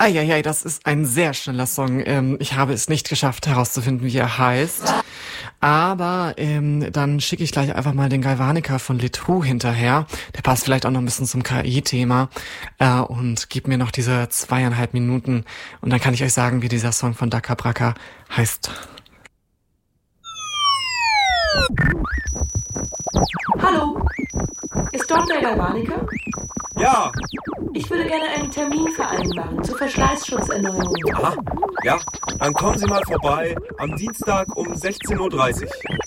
Eieiei, das ist ein sehr schneller Song. Ich habe es nicht geschafft herauszufinden, wie er heißt. Aber dann schicke ich gleich einfach mal den Galvanica von Letou hinterher. Der passt vielleicht auch noch ein bisschen zum KI-Thema. Und gib mir noch diese 2,5 Minuten. Und dann kann ich euch sagen, wie dieser Song von Daka Braka heißt. Hallo, ist dort der Galvanica? Ja. Ich würde gerne einen Termin vereinbaren zur Verschleißschutzerneuerung. Aha, ja. Dann kommen Sie mal vorbei am Dienstag um 16:30 Uhr.